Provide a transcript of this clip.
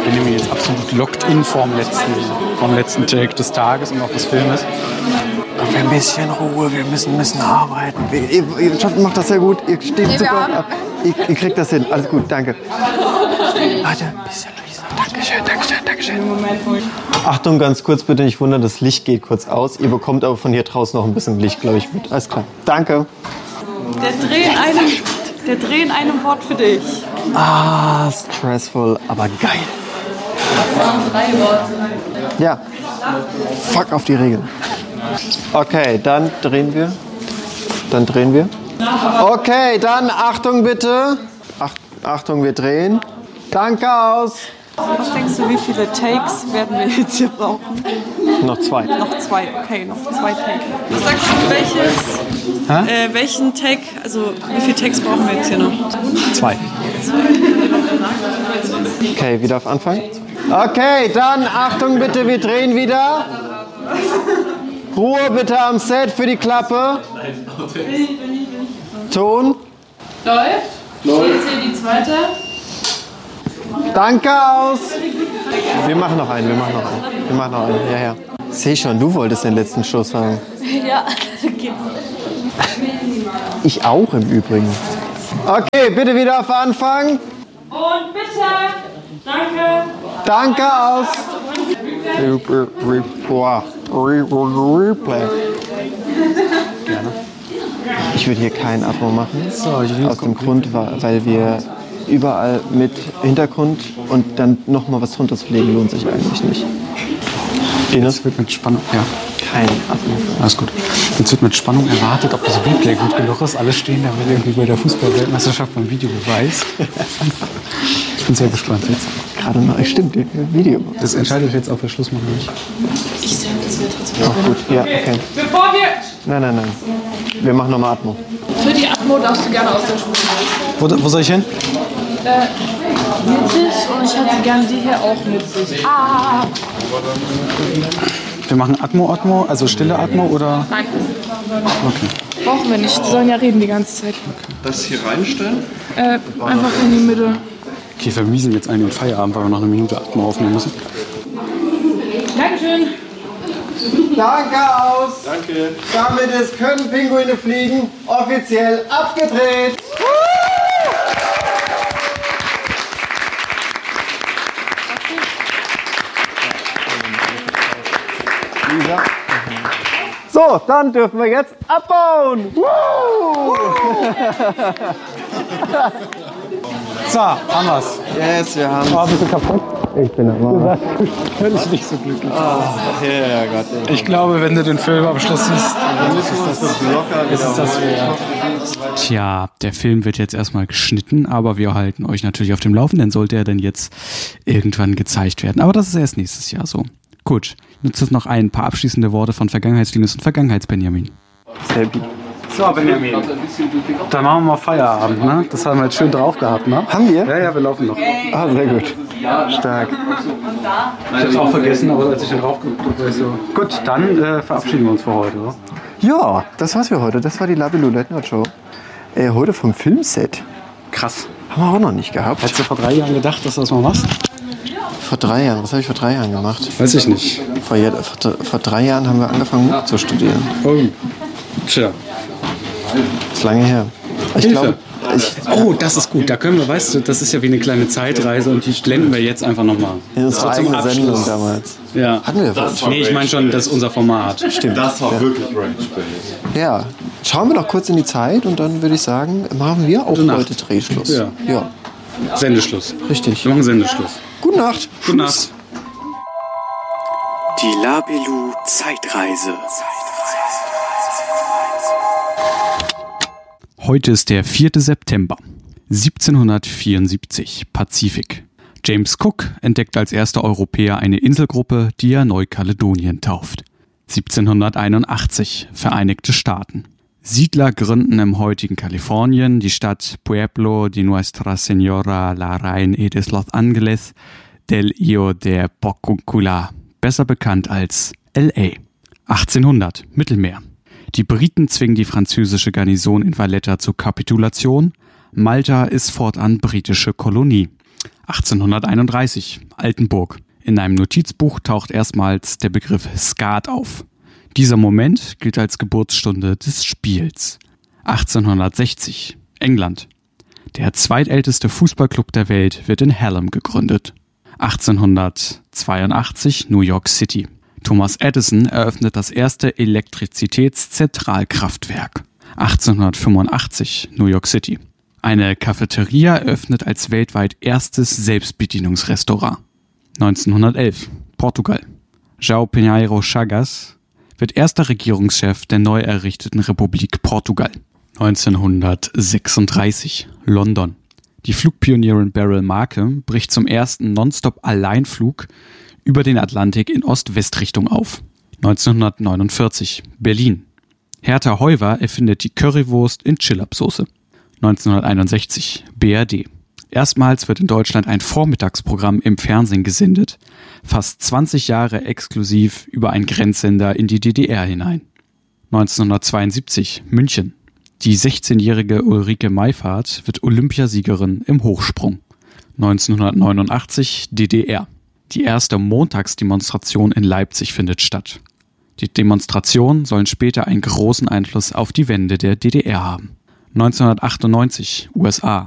Benjamin jetzt absolut locked in vom letzten Take des Tages und auch des Filmes. Ein bisschen Ruhe, wir müssen arbeiten. Ihr macht das sehr gut, ihr steht super ab. Ihr kriegt das hin, alles gut, danke. Warte, ein bisschen Luisa. Dankeschön. Achtung, ganz kurz bitte, nicht wundern, das Licht geht kurz aus. Ihr bekommt aber von hier draußen noch ein bisschen Licht, glaube ich, mit. Alles klar, danke. Der Dreh in einem Wort für dich. Ah, stressful, aber geil. 3 Worte. Ja, fuck auf die Regeln. Okay, dann drehen wir. Okay, dann Achtung bitte. Achtung, wir drehen. Danke, aus. Was denkst du, wie viele Takes werden wir jetzt hier brauchen? Noch 2. Noch 2, okay, noch 2 Takes. Was sagst du, welchen Take, also wie viele Takes brauchen wir jetzt hier noch? 2. Okay, wieder auf Anfang. Okay, dann Achtung bitte, wir drehen wieder. Ruhe bitte am Set für die Klappe. Ton. Läuft. Jetzt hier die zweite. Danke, aus. Wir machen noch einen. Ja. Seh schon, du wolltest den letzten Schuss haben. Ja, okay. Ich auch im Übrigen. Okay, bitte wieder auf Anfang. Und bitte. Danke. Danke, aus. Replay. Gerne. Ich würde hier keinen Atmo machen. Aus dem Grund, weil wir überall mit Hintergrund und dann nochmal was drunter zu legen, lohnt sich eigentlich nicht. Jetzt wird mit Spannung, ja. Kein Atmo. Alles gut. Jetzt wird mit Spannung erwartet, ob das Replay gut genug ist. Alle stehen da irgendwie bei der Fußball-Weltmeisterschaft beim Videobeweis. Ich bin sehr gespannt jetzt. Gerade noch, stimmt, Video. Das entscheidet jetzt, ob wir Schluss machen oder nicht. Ich sag, das wäre trotzdem Auch gut, ja, okay. Bevor wir... Nein. Wir machen nochmal Atmo. Für die Atmo darfst du gerne aus der Schule. Wo soll ich hin? Mit sich und ich hätte gerne die hier auch mit sich. Ah! Wir machen Atmo, also stille Atmo oder? Nein. Okay. Brauchen wir nicht. Die sollen ja reden die ganze Zeit. Das hier reinstellen? Einfach in die Mitte. Okay, wir vermiesen jetzt einen Feierabend, weil wir noch eine Minute Atmo aufnehmen müssen. Dankeschön. Danke, aus. Danke. Damit ist Können Pinguine fliegen offiziell abgedreht. So, dann dürfen wir jetzt abbauen. So, haben wir's. Yes, wir haben Oh, bist du kaputt? Ich bin aber. Völlig nicht so glücklich. Ja, Gott. Ich glaube, wenn du den Film am Schluss siehst, Ist es das Tja, der Film wird jetzt erstmal geschnitten, aber wir halten euch natürlich auf dem Laufenden, sollte er denn jetzt irgendwann gezeigt werden. Aber das ist erst nächstes Jahr so. Gut, jetzt noch ein paar abschließende Worte von Vergangenheitslinus und Vergangenheitsbenjamin. Happy. So, Benjamin, dann machen wir mal Feierabend, ne? Das haben wir jetzt schön drauf gehabt, ne? Haben wir? Ja, wir laufen noch. Ah, sehr gut. Stark. Ich hab's auch vergessen, aber als ich den draufgeguckt habe, war ich so... Gut, dann verabschieden wir uns für heute, oder? Ja, das war's für heute. Das war die Labilu Late Night Show. Heute vom Filmset. Krass. Haben wir auch noch nicht gehabt. Hättest du vor 3 Jahren gedacht, dass du das mal machst? Vor 3 Jahren. Was habe ich vor 3 Jahren gemacht? Weiß ich nicht. Vor 3 Jahren haben wir angefangen, Muck zu studieren. Oh, tja. Das ist lange her. Ich Hilfe. glaube, Oh, das ist gut. Da können wir, weißt du, das ist ja wie eine kleine Zeitreise und die blenden wir jetzt einfach nochmal. in unserer Zum eigenen Sendung Abschluss. damals. Ja. Hatten wir Das war Nee, ich meine schon, das ist unser Format. Stimmt. Das war wirklich Range Space. Ja. Schauen wir noch kurz in die Zeit und dann würde ich sagen, machen wir auch Gute Nacht. heute Drehschluss. Ja. Sendeschluss. Richtig. Wir machen Sendeschluss. Gute Nacht. Gute Nacht. Die Labilu Zeitreise. Heute ist der 4. September, 1774, Pazifik. James Cook entdeckt als erster Europäer eine Inselgruppe, die er Neukaledonien tauft. 1781, Vereinigte Staaten. Siedler gründen im heutigen Kalifornien die Stadt Pueblo de Nuestra Señora la Reina de Los Angeles del Rio de Porcuncula, besser bekannt als L.A. 1800, Mittelmeer. Die Briten zwingen die französische Garnison in Valletta zur Kapitulation. Malta ist fortan britische Kolonie. 1831, Altenburg. In einem Notizbuch taucht erstmals der Begriff Skat auf. Dieser Moment gilt als Geburtsstunde des Spiels. 1860, England. Der zweitälteste Fußballclub der Welt wird in Hallam gegründet. 1882, New York City. Thomas Edison eröffnet das erste Elektrizitätszentralkraftwerk. 1885, New York City. Eine Cafeteria eröffnet als weltweit erstes Selbstbedienungsrestaurant. 1911, Portugal. João Pinheiro Chagas wird erster Regierungschef der neu errichteten Republik Portugal. 1936, London. Die Flugpionierin Beryl Marke bricht zum ersten Nonstop-Alleinflug über den Atlantik in Ost-West-Richtung auf. 1949, Berlin. Hertha Heuwer erfindet die Currywurst in Chillabsoße. 1961, BRD. Erstmals wird in Deutschland ein Vormittagsprogramm im Fernsehen gesendet, fast 20 Jahre exklusiv über einen Grenzsender in die DDR hinein. 1972, München. Die 16-jährige Ulrike Meifert wird Olympiasiegerin im Hochsprung. 1989, DDR. Die erste Montagsdemonstration in Leipzig findet statt. Die Demonstrationen sollen später einen großen Einfluss auf die Wende der DDR haben. 1998, USA.